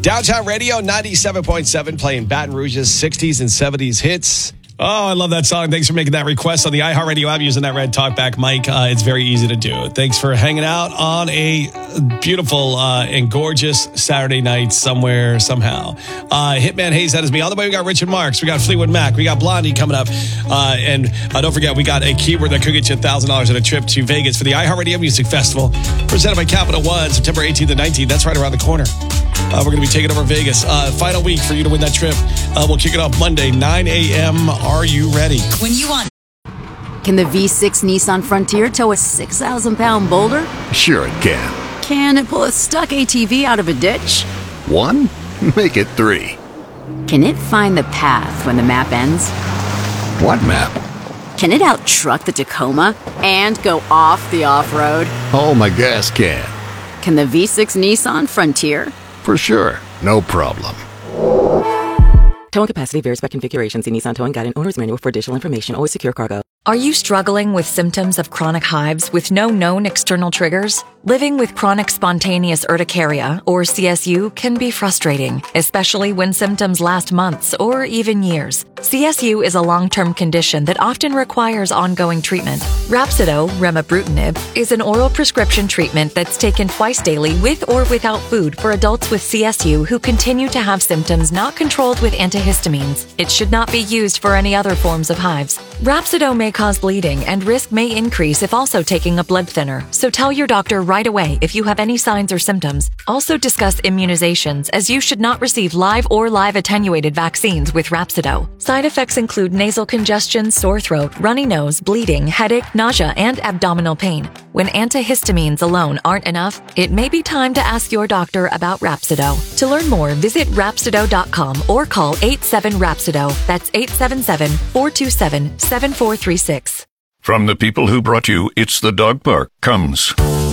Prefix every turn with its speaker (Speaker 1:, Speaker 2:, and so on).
Speaker 1: Downtown Radio 97.7 playing Baton Rouge's 60s and 70s hits. Oh, I love that song. Thanks for making that request on the iHeartRadio app using that red talkback mic. It's very easy to do. Thanks for hanging out on a beautiful and gorgeous Saturday night somewhere, somehow. Hitman Hayes, that is me. On the way, we got Richard Marks. We got Fleetwood Mac. We got Blondie coming up. And don't forget, we got a keyword that could get you $1,000 and a trip to Vegas for the iHeartRadio Music Festival, presented by Capital One, September 18th and 19th. That's right around the corner. We're going to be taking over Vegas. Final week for you to win that trip. We'll kick it off Monday, 9 a.m. Are you ready?
Speaker 2: When you want.
Speaker 3: Can the V6 Nissan Frontier tow a 6,000-pound boulder?
Speaker 4: Sure it can.
Speaker 3: Can it pull a stuck ATV out of a ditch?
Speaker 4: 1? Make it 3.
Speaker 3: Can it find the path when the map ends?
Speaker 4: What map?
Speaker 3: Can it out-truck the Tacoma and go off the off-road?
Speaker 4: Oh, my gas can.
Speaker 3: Can the V6 Nissan Frontier?
Speaker 4: For sure. No problem.
Speaker 5: Towing capacity varies by configuration. See Nissan Towing Guide and Owner's Manual for additional information. Always secure cargo.
Speaker 2: Are you struggling with symptoms of chronic hives with no known external triggers? Living with chronic spontaneous urticaria, or CSU, can be frustrating, especially when symptoms last months or even years. CSU is a long-term condition that often requires ongoing treatment. Rhapsido, remibrutinib, is an oral prescription treatment that's taken twice daily with or without food for adults with CSU who continue to have symptoms not controlled with antihistamines. It should not be used for any other forms of hives. Rhapsido may cause bleeding, and risk may increase if also taking a blood thinner, so tell your doctor right away if you have any signs or symptoms. Also discuss immunizations, as you should not receive live or live attenuated vaccines with Rhapsido. Side effects include nasal congestion, sore throat, runny nose, bleeding, headache, nausea, and abdominal pain. When antihistamines alone aren't enough, it may be time to ask your doctor about Rhapsido. To learn more, visit Rhapsido.com or call 87-RHAPSIDO. That's 877-427-7436.
Speaker 6: From the people who brought you It's the Dog Park comes